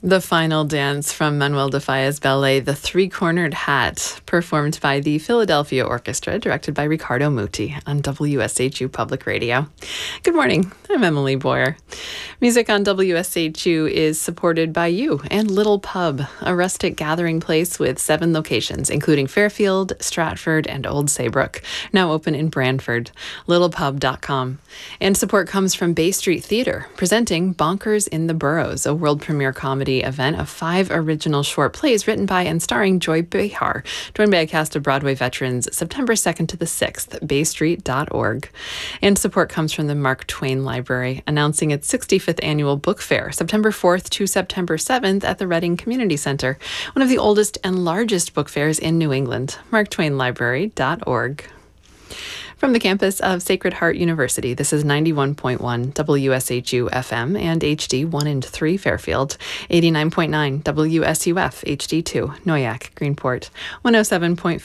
The final dance from Manuel de Falla's ballet, The Three-Cornered Hat, performed by the Philadelphia Orchestra, directed by Riccardo Muti on WSHU Public Radio. Good morning, I'm Emily Boyer. Music on WSHU is supported by you and Little Pub, a rustic gathering place with 7 locations, including Fairfield, Stratford, and Old Saybrook, now open in Brantford, littlepub.com. And support comes from Bay Street Theatre, presenting Bonkers in the Burrows, a world premiere comedy event of 5 original short plays written by and starring Joy Behar, joined by a cast of Broadway veterans, September 2nd to the 6th, baystreet.org. And support comes from the Mark Twain Library, announcing its 65th annual book fair, September 4th to September 7th at the Reading Community Center, one of the oldest and largest book fairs in New England, marktwainlibrary.org. From the campus of Sacred Heart University, this is 91.1 WSHU FM and HD 1 and 3 Fairfield, 89.9 WSUF HD2 Noyac Greenport, 107.5